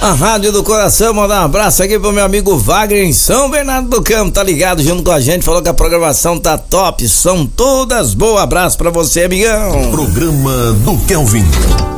A Rádio do Coração, mandar um abraço aqui pro meu amigo Wagner em São Bernardo do Campo, tá ligado junto com a gente, falou que a programação tá top, são todas boas. Abraço pra você, amigão. Programa do Kelvin.